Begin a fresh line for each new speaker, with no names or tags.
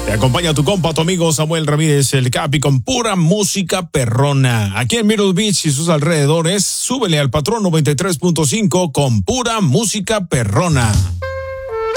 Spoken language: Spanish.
Te acompaña tu compa, tu amigo Samuel Ramírez, el Capi, con pura música perrona. Aquí en Myrtle Beach y sus alrededores, súbele al patrón 93.5 con pura música perrona.